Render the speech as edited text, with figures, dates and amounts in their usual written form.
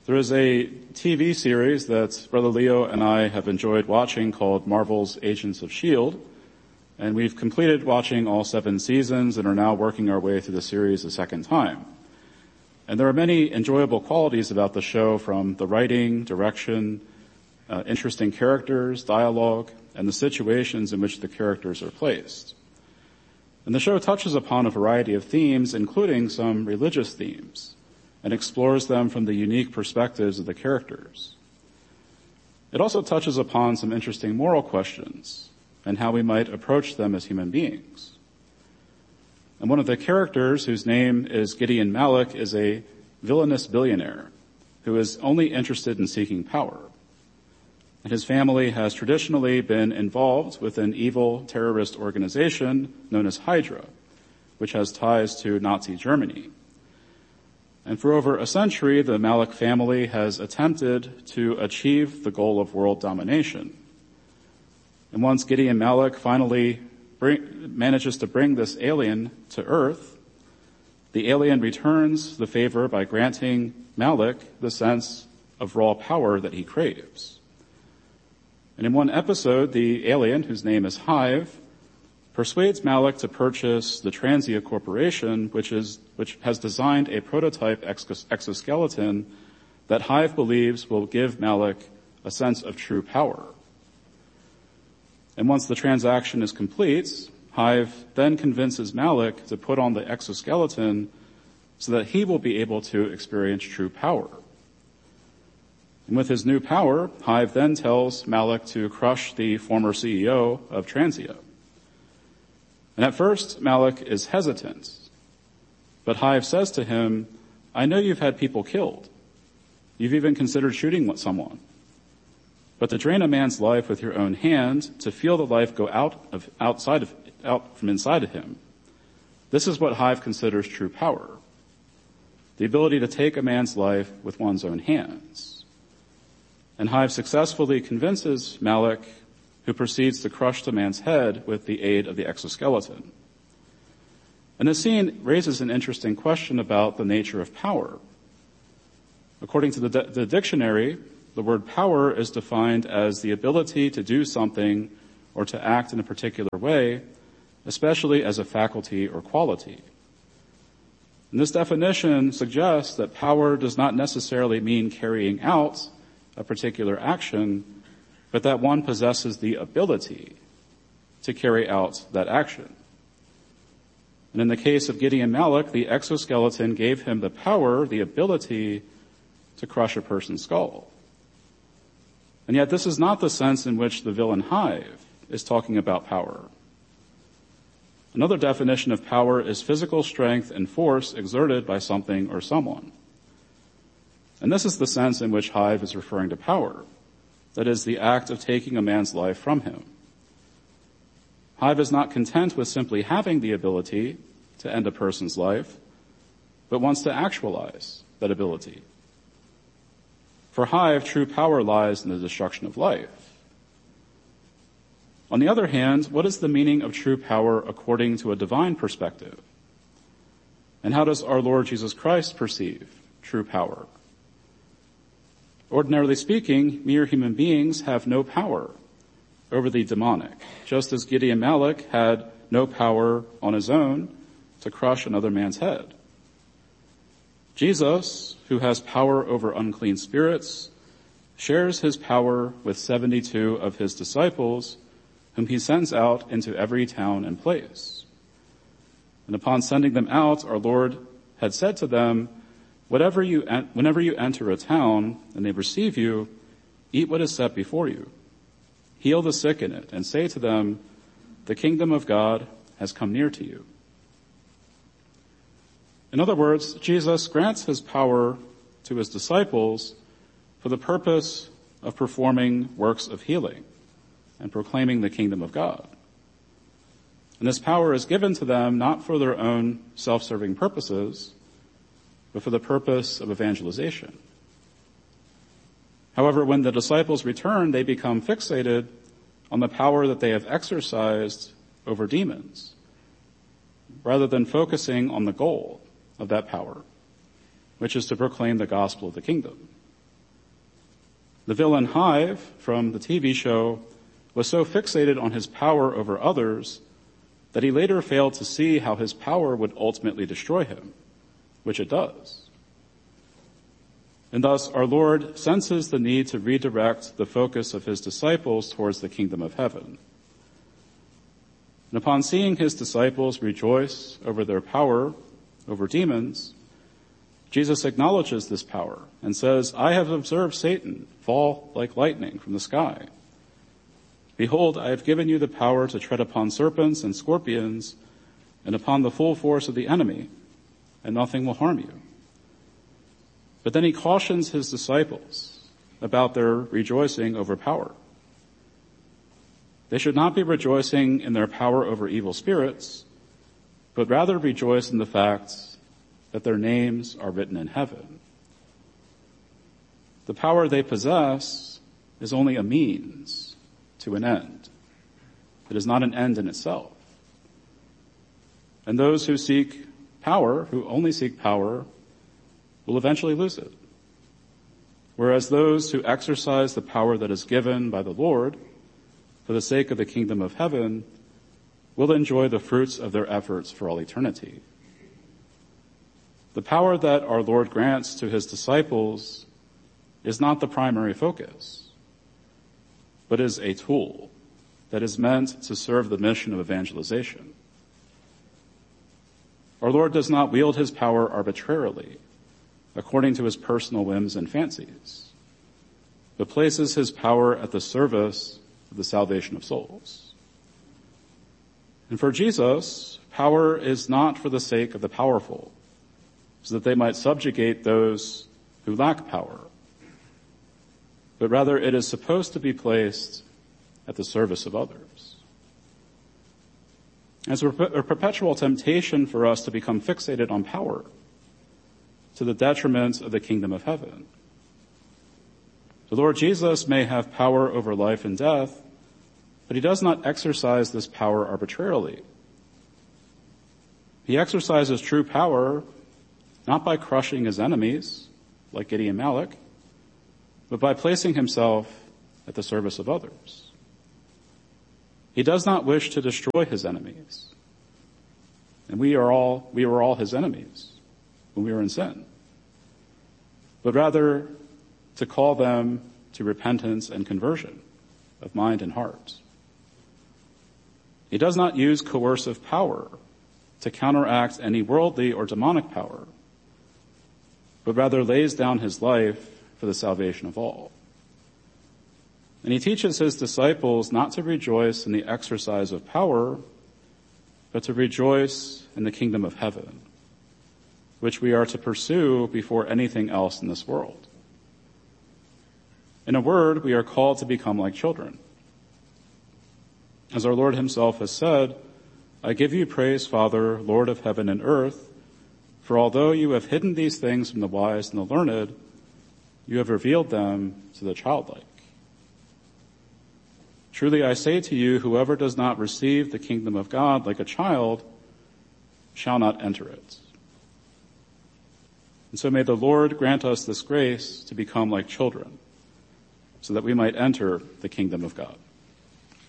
There is a TV series that Brother Leo and I have enjoyed watching called Marvel's Agents of S.H.I.E.L.D., and we've completed watching all 7 seasons and are now working our way through the series a second time. And there are many enjoyable qualities about the show, from the writing, direction, interesting characters, dialogue, and the situations in which the characters are placed. And the show touches upon a variety of themes, including some religious themes, and explores them from the unique perspectives of the characters. It also touches upon some interesting moral questions and how we might approach them as human beings. And one of the characters, whose name is Gideon Malik, is a villainous billionaire who is only interested in seeking power. And his family has traditionally been involved with an evil terrorist organization known as Hydra, which has ties to Nazi Germany. And for over a century, the Malik family has attempted to achieve the goal of world domination. And once Gideon Malik finally manages to bring this alien to Earth, the alien returns the favor by granting Malik the sense of raw power that he craves. And in one episode, the alien, whose name is Hive, persuades Malik to purchase the Transia Corporation, which has designed a prototype exoskeleton that Hive believes will give Malik a sense of true power. And once the transaction is complete, Hive then convinces Malik to put on the exoskeleton so that he will be able to experience true power. And with his new power, Hive then tells Malik to crush the former CEO of Transia. And at first, Malik is hesitant. But Hive says to him, "I know you've had people killed. You've even considered shooting someone. But to drain a man's life with your own hand, to feel the life go out from inside of him, this is what Hive considers true power. The ability to take a man's life with one's own hands." And Hive successfully convinces Malik, who proceeds to crush the man's head with the aid of the exoskeleton. And this scene raises an interesting question about the nature of power. According to the dictionary, the word power is defined as the ability to do something or to act in a particular way, especially as a faculty or quality. And this definition suggests that power does not necessarily mean carrying out a particular action, but that one possesses the ability to carry out that action. And in the case of Gideon Malik, the exoskeleton gave him the power, the ability to crush a person's skull. And yet this is not the sense in which the villain Hive is talking about power. Another definition of power is physical strength and force exerted by something or someone. And this is the sense in which Hive is referring to power. That is, the act of taking a man's life from him. Hive is not content with simply having the ability to end a person's life, but wants to actualize that ability. For Hive, true power lies in the destruction of life. On the other hand, what is the meaning of true power according to a divine perspective? And how does our Lord Jesus Christ perceive true power? Ordinarily speaking, mere human beings have no power over the demonic, just as Gideon Malik had no power on his own to crush another man's head. Jesus, who has power over unclean spirits, shares his power with 72 of his disciples, whom he sends out into every town and place. And upon sending them out, our Lord had said to them, whenever you enter a town and they receive you, eat what is set before you. Heal the sick in it and say to them, the kingdom of God has come near to you. In other words, Jesus grants his power to his disciples for the purpose of performing works of healing and proclaiming the kingdom of God. And this power is given to them not for their own self-serving purposes, but for the purpose of evangelization. However, when the disciples return, they become fixated on the power that they have exercised over demons, rather than focusing on the goal of that power, which is to proclaim the gospel of the kingdom. The villain Hive from the TV show was so fixated on his power over others that he later failed to see how his power would ultimately destroy him, which it does. And thus our Lord senses the need to redirect the focus of his disciples towards the kingdom of heaven. And upon seeing his disciples rejoice over their power over demons, Jesus acknowledges this power and says, "I have observed Satan fall like lightning from the sky. Behold, I have given you the power to tread upon serpents and scorpions and upon the full force of the enemy, and nothing will harm you." But then he cautions his disciples about their rejoicing over power. They should not be rejoicing in their power over evil spirits, but rather rejoice in the fact that their names are written in heaven. The power they possess is only a means to an end. It is not an end in itself. And those who seek power, who only seek power, will eventually lose it. Whereas those who exercise the power that is given by the Lord for the sake of the kingdom of heaven will enjoy the fruits of their efforts for all eternity. The power that our Lord grants to his disciples is not the primary focus, but is a tool that is meant to serve the mission of evangelization. Our Lord does not wield his power arbitrarily, according to his personal whims and fancies, but places his power at the service of the salvation of souls. And for Jesus, power is not for the sake of the powerful, so that they might subjugate those who lack power, but rather it is supposed to be placed at the service of others. It's a perpetual temptation for us to become fixated on power to the detriment of the kingdom of heaven. The Lord Jesus may have power over life and death, but he does not exercise this power arbitrarily. He exercises true power not by crushing his enemies, like Gideon Malik, but by placing himself at the service of others. He does not wish to destroy his enemies. And we were all his enemies when we were in sin. But rather to call them to repentance and conversion of mind and heart. He does not use coercive power to counteract any worldly or demonic power, but rather lays down his life for the salvation of all. And he teaches his disciples not to rejoice in the exercise of power, but to rejoice in the kingdom of heaven, which we are to pursue before anything else in this world. In a word, we are called to become like children. As our Lord himself has said, "I give you praise, Father, Lord of heaven and earth, for although you have hidden these things from the wise and the learned, you have revealed them to the childlike. Truly I say to you, whoever does not receive the kingdom of God like a child shall not enter it." And so may the Lord grant us this grace to become like children, so that we might enter the kingdom of God.